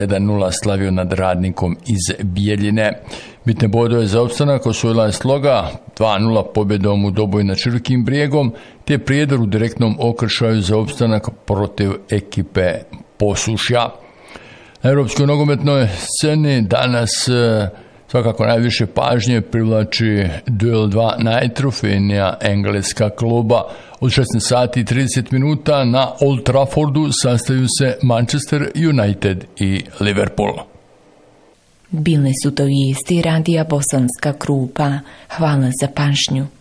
1:0 slavio nad Radnikom iz Bijeljine. Bitne bodove za opstanak osvojila je Sloga 2:0 pobjedom u Doboju nad Širokim brijegom, te Prijedor u direktnom okršaju za opstanak protiv ekipe Posušja. Na europskoj nogometnoj sceni danas svakako najviše pažnje privlači duel 2 najtrofejnija engleska kluba. Od 16:30 na Old Traffordu sastaju se Manchester United i Liverpool. Bile su to vijesti Radija Bosanska Krupa. Hvala za pažnju.